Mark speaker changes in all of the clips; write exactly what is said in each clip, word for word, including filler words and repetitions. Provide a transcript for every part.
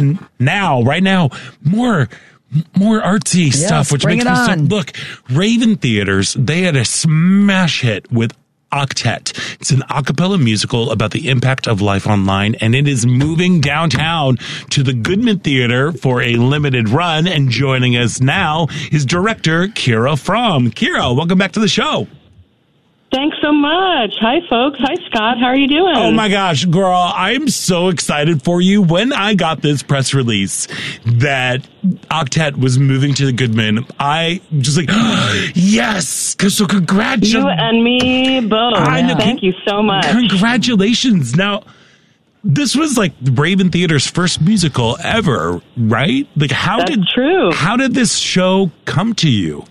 Speaker 1: And now, right now, more more artsy
Speaker 2: yes,
Speaker 1: stuff, which
Speaker 2: bring
Speaker 1: makes
Speaker 2: it
Speaker 1: me so,
Speaker 2: on.
Speaker 1: look, Raven Theaters, they had a smash hit with Octet. It's an a cappella musical about the impact of life online, and it is moving downtown to the Goodman Theater for a limited run. And joining us now is director Kira Fromm. Kira, welcome back to the show.
Speaker 3: Thanks so much. Hi, folks. Hi, Scott. How are you doing?
Speaker 1: Oh, my gosh, girl, I'm so excited for you. When I got this press release that Octet was moving to the Goodman, I just like, yes, so congratulations.
Speaker 3: You and me both. I know. Thank you so much.
Speaker 1: Congratulations. Now, this was like Raven Theater's first musical ever, right? Like, how
Speaker 3: That's
Speaker 1: did
Speaker 3: true.
Speaker 1: How did this show come to you?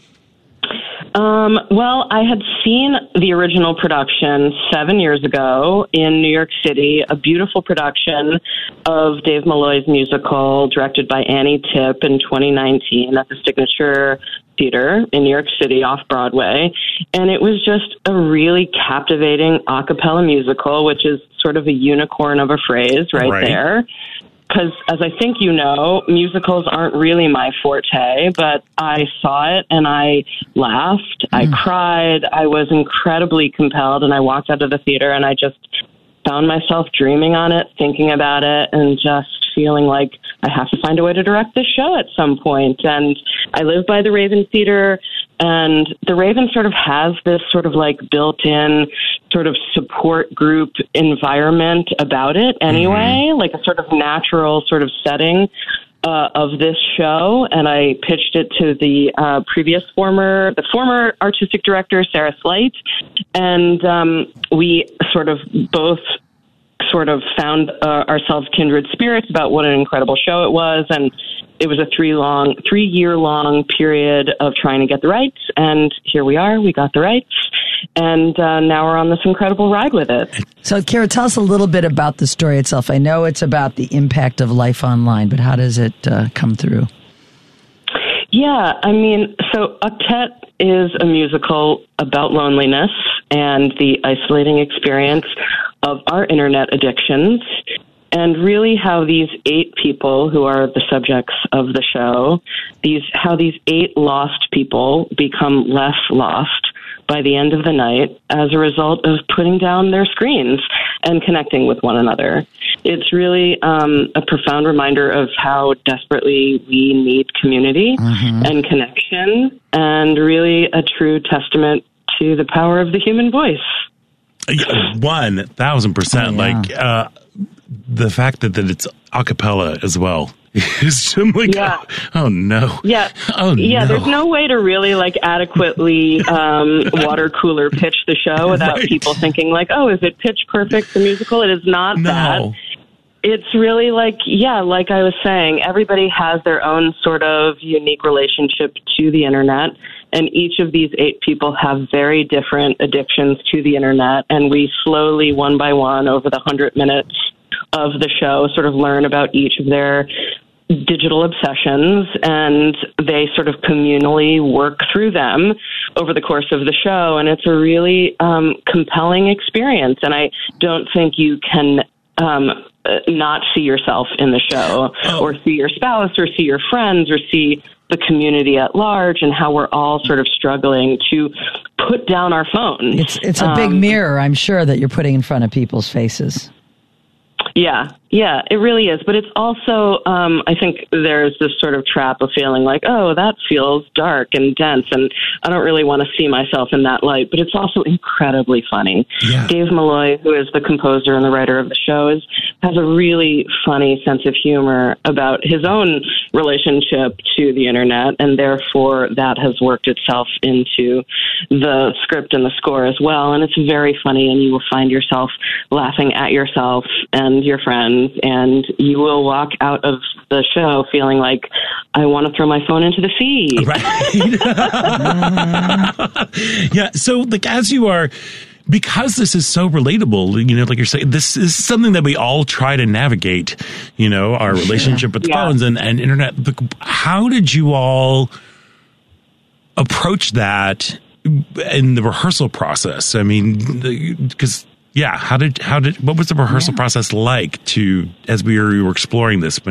Speaker 3: Um, well, I had seen the original production seven years ago in New York City, a beautiful production of Dave Malloy's musical directed by Annie Tipp in twenty nineteen at the Signature Theater in New York City off Broadway. And it was just a really captivating a cappella musical, which is sort of a unicorn of a phrase right,
Speaker 1: right.
Speaker 3: there. Because, as I think you know, musicals aren't really my forte, but I saw it and I laughed, mm. I cried, I was incredibly compelled, and I walked out of the theater and I just found myself dreaming on it, thinking about it, and just feeling like I have to find a way to direct this show at some point. And I live by the Raven Theater, and the Raven sort of has this sort of like built-in sort of support group environment about it anyway, mm-hmm. like a sort of natural sort of setting uh, of this show. And I pitched it to the uh, previous former, the former artistic director, Sarah Slight. And um, we sort of both sort of found uh, ourselves kindred spirits about what an incredible show it was. And it was a three long, three year long period of trying to get the rights. And here we are, we got the rights. And uh, now we're on this incredible ride with it.
Speaker 2: So, Kira, tell us a little bit about the story itself. I know it's about the impact of life online, but how does it uh, come through?
Speaker 3: Yeah, I mean, so Octet is a musical about loneliness and the isolating experience of our internet addictions, and really how these eight people who are the subjects of the show, these how these eight lost people become less lost by the end of the night as a result of putting down their screens and connecting with one another. It's really um, a profound reminder of how desperately we need community mm-hmm. and connection, and really a true testament to the power of the human voice.
Speaker 1: One thousand percent.
Speaker 2: Oh, yeah.
Speaker 1: Like uh, the fact that, that it's a cappella as well. It's like,
Speaker 3: yeah.
Speaker 1: oh, oh no.
Speaker 3: Yeah.
Speaker 1: Oh
Speaker 3: yeah.
Speaker 1: no.
Speaker 3: There's no way to really like adequately um, water cooler pitch the show without
Speaker 1: right.
Speaker 3: people thinking like, oh, is it pitch perfect, the musical? It is not
Speaker 1: no.
Speaker 3: that. It's really like, yeah, like I was saying, everybody has their own sort of unique relationship to the internet. And each of these eight people have very different addictions to the internet. And we slowly, one by one, over the hundred minutes of the show, sort of learn about each of their digital obsessions, and they sort of communally work through them over the course of the show. And it's a really um, compelling experience. And I don't think you can um, not see yourself in the show, oh. or see your spouse, or see your friends, or see the community at large, and how we're all sort of struggling to put down our phones.
Speaker 2: It's, it's a big um, mirror, I'm sure, that you're putting in front of people's faces.
Speaker 3: Yeah, yeah, it really is. But it's also, um, I think there's this sort of trap of feeling like, oh, that feels dark and dense, and I don't really want to see myself in that light. But it's also incredibly funny. Yeah. Dave Malloy, who is the composer and the writer of the show, is, has a really funny sense of humor about his own relationship to the internet, and therefore that has worked itself into the script and the score as well. And it's very funny, and you will find yourself laughing at yourself and your friends, and you will walk out of the show feeling like, I want to throw my phone into the sea.
Speaker 1: Right. Yeah. So, like, as you are, because this is so relatable, you know, like you're saying, this is something that we all try to navigate, you know, our relationship with
Speaker 3: yeah.
Speaker 1: phones and, and internet. How did you all approach that in the rehearsal process? I mean, because... Yeah, how did how did what was the rehearsal yeah. process like to as we were, we were exploring this?